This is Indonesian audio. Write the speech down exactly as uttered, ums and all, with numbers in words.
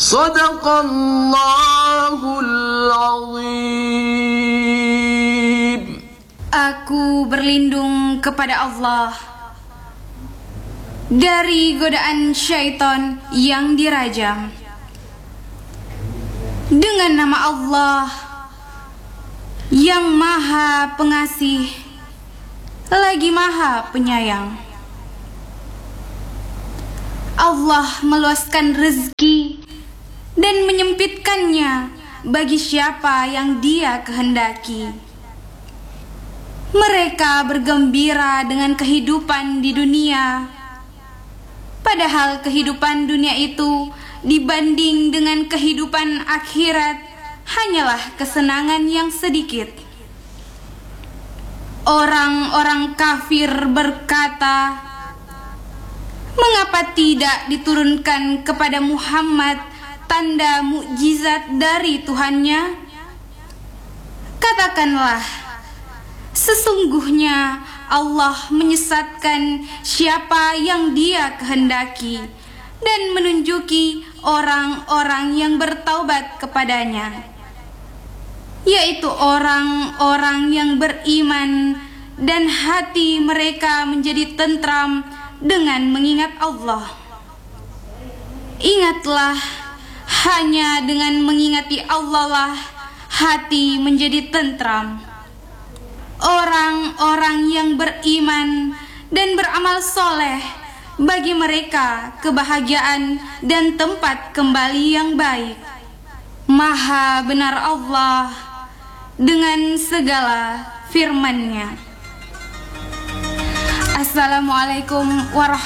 Sadaqallahul azim. Aku berlindung kepada Allah dari godaan syaitan yang dirajam. Dengan nama Allah yang Maha Pengasih lagi Maha Penyayang. Allah meluaskan rezeki dan menyempitkannya bagi siapa yang Dia kehendaki. Mereka bergembira dengan kehidupan di dunia, padahal kehidupan dunia itu dibanding dengan kehidupan akhirat hanyalah kesenangan yang sedikit. Orang-orang kafir berkata, "Mengapa tidak diturunkan kepada Muhammad tanda mukjizat dari Tuhannya?" Katakanlah, sesungguhnya Allah menyesatkan siapa yang Dia kehendaki dan menunjuki orang-orang yang bertaubat kepadanya, yaitu orang-orang yang beriman dan hati mereka menjadi tentram dengan mengingat Allah. Ingatlah, hanya dengan mengingati Allah lah hati menjadi tentram. Orang-orang yang beriman dan beramal soleh, bagi mereka kebahagiaan dan tempat kembali yang baik. Maha benar Allah dengan segala firman-Nya. Assalamualaikum warahmatullahi